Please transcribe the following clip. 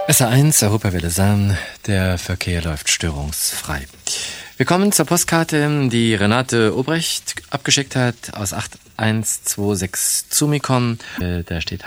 SR1, Europawelle San, der Verkehr läuft störungsfrei. Wir kommen zur Postkarte, die Renate Obrecht abgeschickt hat aus 8126 Zumikon. Da steht